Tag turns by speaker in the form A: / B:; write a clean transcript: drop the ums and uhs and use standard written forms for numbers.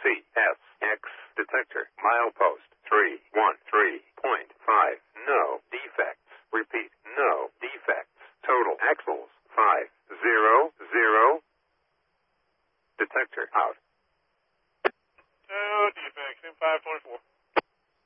A: CSX detector. Milepost 313.5. No defects. Repeat, no defects. Total axles 500. Detector out.
B: No defects. M524.